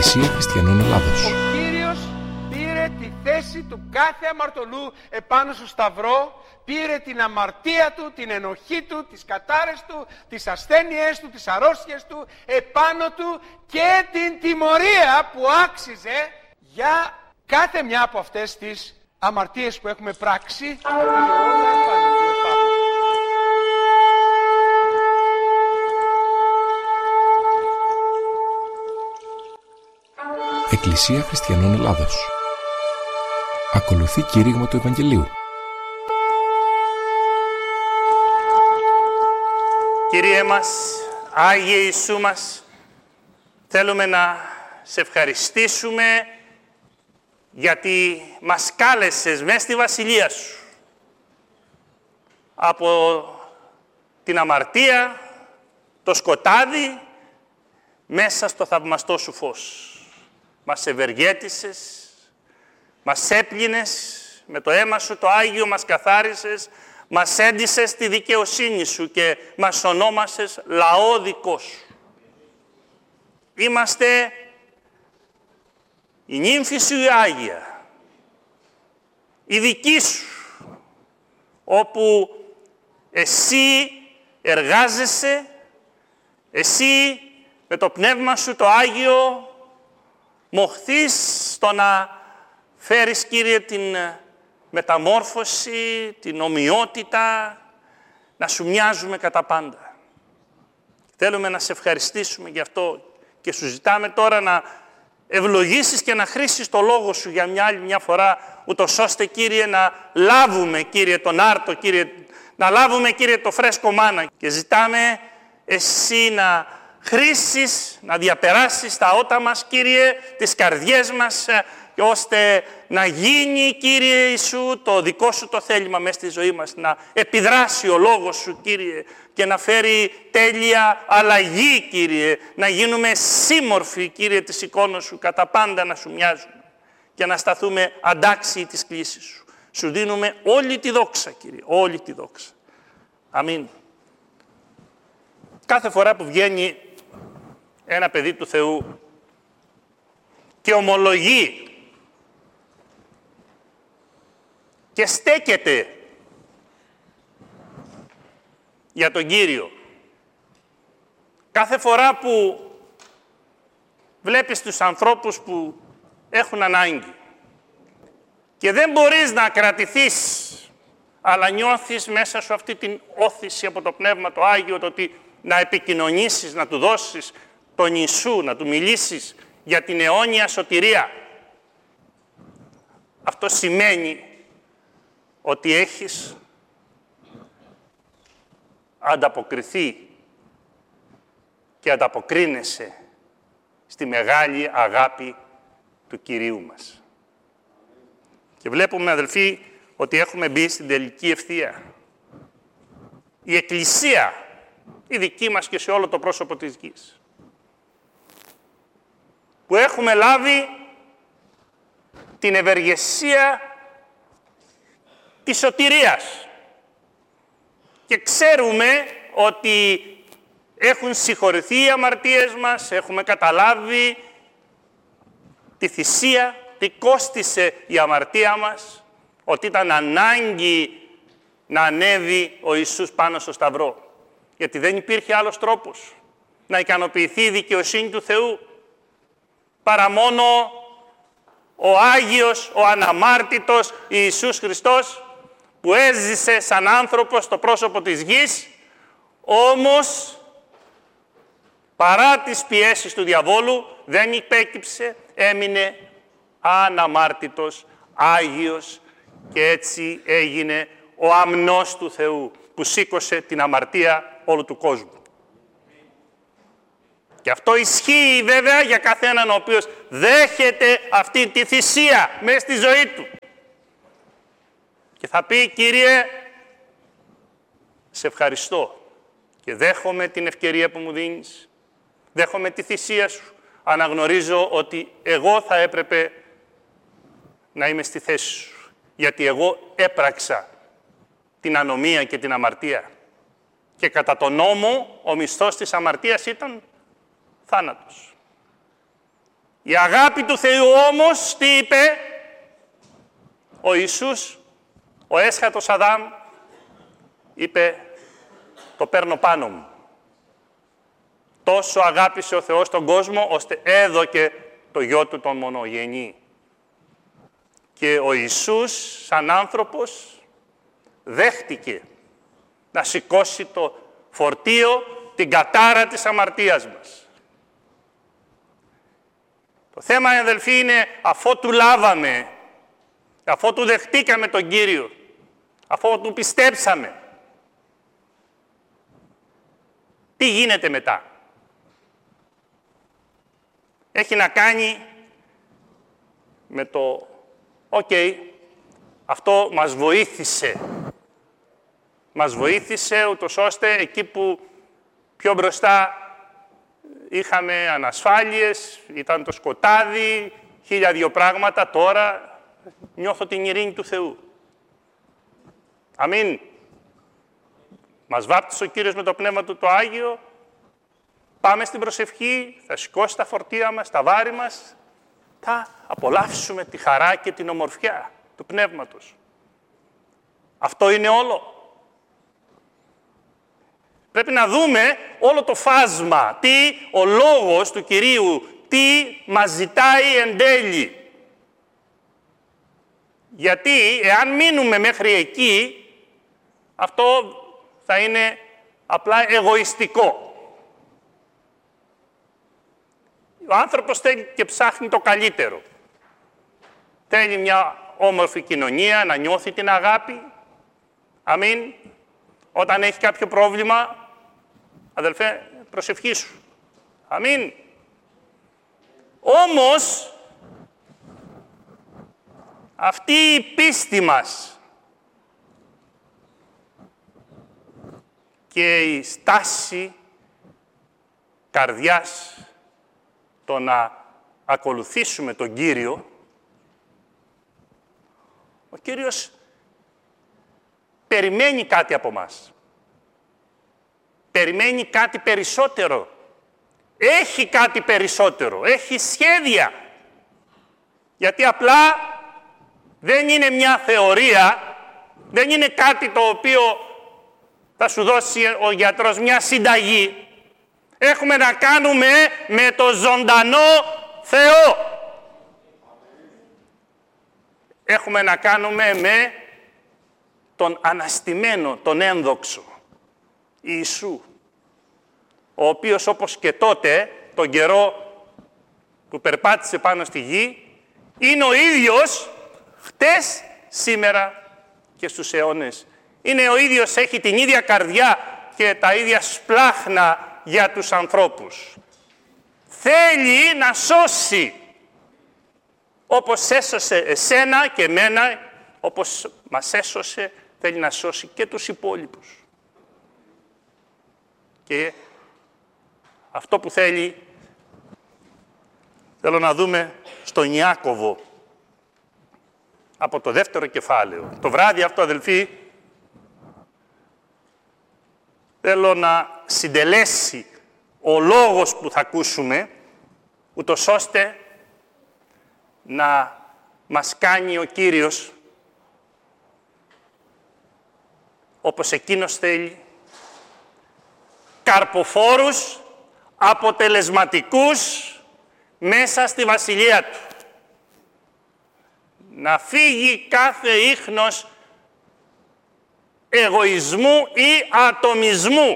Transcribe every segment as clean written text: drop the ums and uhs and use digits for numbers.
Εκκλησία Χριστιανών Ελλάδος. Ο Κύριος πήρε τη θέση του κάθε αμαρτωλού επάνω στο σταυρό, πήρε την αμαρτία του, την ενοχή του, τις κατάρες του, τις ασθένειές του, τις αρρώστιες του επάνω του και την τιμωρία που άξιζε για κάθε μια από αυτές τις αμαρτίες που έχουμε πράξει. Είναι όλα επάνω του επάνω. Εκκλησία Χριστιανών Ελλάδος. Ακολουθεί κήρυγμα του Ευαγγελίου. Κύριε μας, Άγιε Ιησού μας, θέλουμε να σε ευχαριστήσουμε γιατί μας κάλεσες μέσα στη Βασιλεία Σου. Από την αμαρτία, το σκοτάδι, μέσα στο θαυμαστό Σου φως. Μας ευεργέτησες, μας έπλυνες, με το αίμα Σου το Άγιο μας καθάρισες, μας έντυσες τη δικαιοσύνη Σου και μας ονόμασες λαό δικό Σου. Είμαστε η νύμφη Σου η Άγια, η δική Σου, όπου Εσύ εργάζεσαι, Εσύ με το Πνεύμα Σου το Άγιο μοχθείς στο να φέρεις, Κύριε, την μεταμόρφωση, την ομοιότητα, να Σου μοιάζουμε κατά πάντα. Θέλουμε να σε ευχαριστήσουμε γι' αυτό και Σου ζητάμε τώρα να ευλογήσεις και να χρήσεις το Λόγο Σου για μια άλλη μια φορά, ούτως ώστε, Κύριε, να λάβουμε, Κύριε, τον άρτο, Κύριε, να λάβουμε, Κύριε, το φρέσκο μάνα και ζητάμε Εσύ να χρήσεις, να διαπεράσεις τα ότα μας, Κύριε, τις καρδιές μας, ώστε να γίνει, Κύριε Ιησού, το δικό Σου το θέλημα μέσα στη ζωή μας, να επιδράσει ο Λόγος Σου, Κύριε, και να φέρει τέλεια αλλαγή, Κύριε, να γίνουμε σύμμορφοι, Κύριε, της εικόνας Σου, κατά πάντα να Σου μοιάζουμε και να σταθούμε αντάξιοι της κλήσης Σου. Σου δίνουμε όλη τη δόξα, Κύριε, όλη τη δόξα. Αμήν. Κάθε φορά που βγαίνει ένα παιδί του Θεού και ομολογεί και στέκεται για τον Κύριο, κάθε φορά που βλέπεις τους ανθρώπους που έχουν ανάγκη και δεν μπορείς να κρατηθείς, αλλά νιώθεις μέσα σου αυτή την όθηση από το Πνεύμα το Άγιο, το ότι να επικοινωνήσεις, να του δώσεις τον Ιησού, να του μιλήσεις για την αιώνια σωτηρία. Αυτό σημαίνει ότι έχεις ανταποκριθεί και ανταποκρίνεσαι στη μεγάλη αγάπη του Κυρίου μας. Και βλέπουμε, αδελφοί, ότι έχουμε μπει στην τελική ευθεία. Η Εκκλησία, η δική μας και σε όλο το πρόσωπο της γης, που έχουμε λάβει την ευεργεσία της σωτηρίας και ξέρουμε ότι έχουν συγχωρηθεί οι αμαρτίες μας, έχουμε καταλάβει τη θυσία, τι κόστισε η αμαρτία μας, ότι ήταν ανάγκη να ανέβει ο Ιησούς πάνω στο σταυρό. Γιατί δεν υπήρχε άλλος τρόπος να ικανοποιηθεί η δικαιοσύνη του Θεού παρά μόνο ο Άγιος, ο αναμάρτητος Ιησούς Χριστός που έζησε σαν άνθρωπος στο πρόσωπο της γης, όμως παρά τις πιέσεις του διαβόλου δεν υπέκυψε, έμεινε αναμάρτητος, Άγιος και έτσι έγινε ο αμνός του Θεού που σήκωσε την αμαρτία όλου του κόσμου. Και αυτό ισχύει βέβαια για καθέναν ο οποίος δέχεται αυτή τη θυσία μέσα στη ζωή του. Και θα πει, Κύριε, σε ευχαριστώ και δέχομαι την ευκαιρία που μου δίνεις, δέχομαι τη θυσία Σου, αναγνωρίζω ότι εγώ θα έπρεπε να είμαι στη θέση Σου, γιατί εγώ έπραξα την ανομία και την αμαρτία. Και κατά τον νόμο, ο μισθός της αμαρτίας ήταν θάνατος. Η αγάπη του Θεού όμως, τι είπε ο Ιησούς, ο έσχατος Αδάμ, είπε, το παίρνω πάνω μου. Τόσο αγάπησε ο Θεός τον κόσμο, ώστε έδωκε το γιο του τον μονογενή. Και ο Ιησούς, σαν άνθρωπος, δέχτηκε να σηκώσει το φορτίο, την κατάρα της αμαρτίας μας. Το θέμα, αδελφοί, είναι αφότου λάβαμε, αφότου δεχτήκαμε τον Κύριο, αφότου πιστέψαμε, τι γίνεται μετά. Έχει να κάνει με το αυτό μας βοήθησε. Μας βοήθησε ούτως ώστε εκεί που πιο μπροστά είχαμε ανασφάλειες, ήταν το σκοτάδι, 1002 πράγματα, τώρα νιώθω την ειρήνη του Θεού. Αμήν. Μας βάπτισε ο Κύριος με το Πνεύμα Του το Άγιο, πάμε στην προσευχή, θα σηκώσει τα φορτία μας, τα βάρη μας, θα απολαύσουμε τη χαρά και την ομορφιά του Πνεύματος. Αυτό είναι όλο. Πρέπει να δούμε όλο το φάσμα, τι ο Λόγος του Κυρίου, τι μας ζητάει εν τέλει. Γιατί εάν μείνουμε μέχρι εκεί, αυτό θα είναι απλά εγωιστικό. Ο άνθρωπος θέλει και ψάχνει το καλύτερο. Θέλει μια όμορφη κοινωνία, να νιώθει την αγάπη. Αμήν. Όταν έχει κάποιο πρόβλημα, αδελφέ, προσευχήσου. Αμήν. Όμως, αυτή η πίστη μας και η στάση καρδιάς το να ακολουθήσουμε τον Κύριο, ο Κύριος περιμένει κάτι από μας. Περιμένει κάτι περισσότερο. Έχει κάτι περισσότερο. Έχει σχέδια. Γιατί απλά δεν είναι μια θεωρία, δεν είναι κάτι το οποίο θα σου δώσει ο γιατρός μια συνταγή. Έχουμε να κάνουμε με το ζωντανό Θεό. Έχουμε να κάνουμε με τον αναστημένο, τον ένδοξο Ιησού, ο οποίος όπως και τότε, τον καιρό που περπάτησε πάνω στη γη, είναι ο ίδιος χτες, σήμερα και στους αιώνες. Είναι ο ίδιος, έχει την ίδια καρδιά και τα ίδια σπλάχνα για τους ανθρώπους. Θέλει να σώσει, όπως έσωσε εσένα και εμένα, όπως μας έσωσε, θέλει να σώσει και τους υπόλοιπους. Και αυτό που θέλω να δούμε στον Ιάκωβο, από το δεύτερο κεφάλαιο. Το βράδυ αυτό, αδελφοί, θέλω να συντελέσει ο λόγος που θα ακούσουμε, ούτως ώστε να μας κάνει ο Κύριος όπως Εκείνος θέλει, καρποφόρους, αποτελεσματικούς μέσα στη Βασιλεία Του. Να φύγει κάθε ίχνος εγωισμού ή ατομισμού.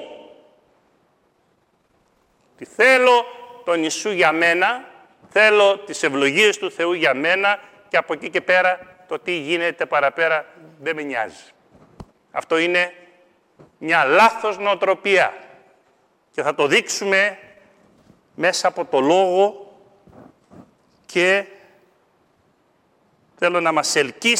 Τι θέλω τον Ιησού για μένα, θέλω τις ευλογίες του Θεού για μένα και από εκεί και πέρα το τι γίνεται παραπέρα δεν με νοιάζει. Αυτό είναι μια λάθος νοοτροπία και θα το δείξουμε μέσα από το Λόγο και θέλω να μας ελκύσει